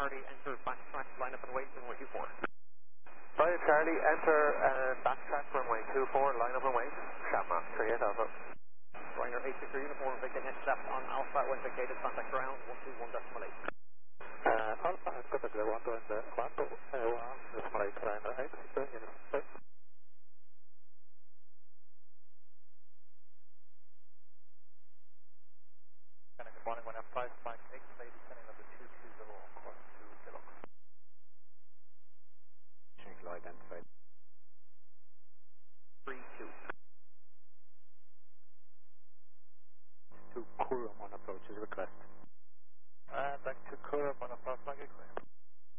Charlie, enter backtrack, line up and wait, runway 24. Fire Charlie, enter backtrack, runway 24, line up and wait. Shamrock, 38 Alpha. Ryanair 863 uniform, vacate next left on Alpha, when vacated, contact ground, 121.8. Alpha, contact the 121.8, Ryanair 863 uniform. Good morning, 1F5, Mike 8, lady descending number 220 on course to Killock. Vehicle identified. 32. To Kurum on approach is request. Back to Kurum on approach, flag clear.